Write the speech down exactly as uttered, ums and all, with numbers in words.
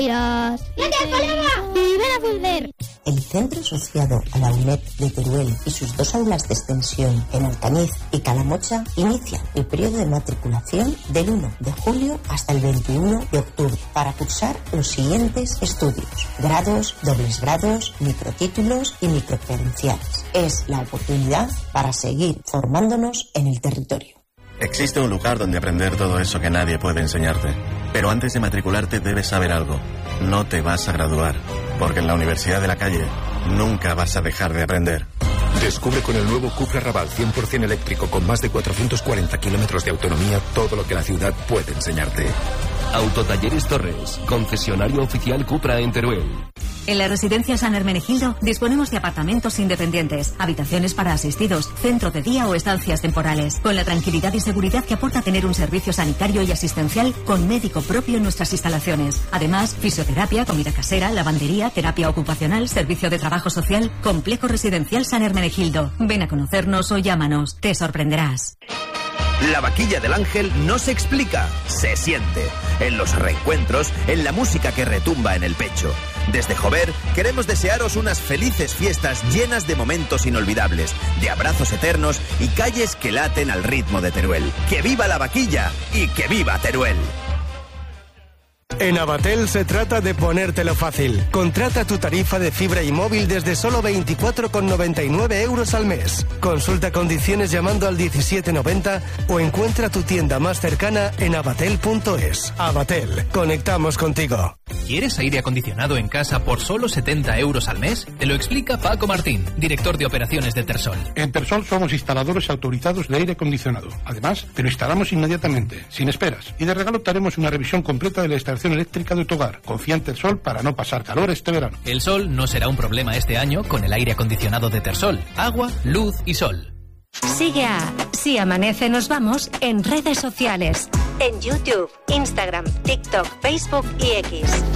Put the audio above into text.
Gracias, colega. Y ven a volver. El centro asociado a la UNED de Teruel y sus dos aulas de extensión en Alcañiz y Calamocha inicia el periodo de matriculación del uno de julio hasta el veintiuno de octubre para cursar los siguientes estudios: grados, dobles grados, microtítulos y microcredenciales. Es la oportunidad para seguir formándonos en el territorio. Existe un lugar donde aprender todo eso que nadie puede enseñarte. Pero antes de matricularte debes saber algo. No te vas a graduar, porque en la Universidad de la Calle nunca vas a dejar de aprender. Descubre con el nuevo Cupra Raval cien por ciento eléctrico con más de cuatrocientos cuarenta kilómetros de autonomía todo lo que la ciudad puede enseñarte. Autotalleres Torres, concesionario oficial Cupra en Teruel. En la residencia San Hermenegildo disponemos de apartamentos independientes, habitaciones para asistidos, centro de día o estancias temporales, con la tranquilidad y seguridad que aporta tener un servicio sanitario y asistencial con médico propio en nuestras instalaciones. Además, fisioterapia, comida casera, lavandería, terapia ocupacional, servicio de trabajo social, complejo residencial San Hermenegildo. Ven a conocernos o llámanos, te sorprenderás. La vaquilla del Ángel no se explica, se siente. En los reencuentros, en la música que retumba en el pecho. Desde Jover queremos desearos unas felices fiestas llenas de momentos inolvidables, de abrazos eternos y calles que laten al ritmo de Teruel. ¡Que viva la vaquilla y que viva Teruel! En Avatel se trata de ponértelo fácil. Contrata tu tarifa de fibra y móvil desde solo veinticuatro con noventa y nueve euros al mes. Consulta condiciones llamando al diecisiete noventa o encuentra tu tienda más cercana en avatel punto es. Avatel, conectamos contigo. ¿Quieres aire acondicionado en casa por solo setenta euros al mes? Te lo explica Paco Martín, director de operaciones de Tersol. En Tersol somos instaladores autorizados de aire acondicionado. Además, te lo instalamos inmediatamente, sin esperas. Y de regalo te haremos una revisión completa de la instalación eléctrica de tu hogar. Confía en Tersol para no pasar calor este verano. El sol no será un problema este año con el aire acondicionado de Tersol. Agua, luz y sol. Sigue a Si Amanece Nos Vamos en redes sociales. En YouTube, Instagram, TikTok, Facebook y X.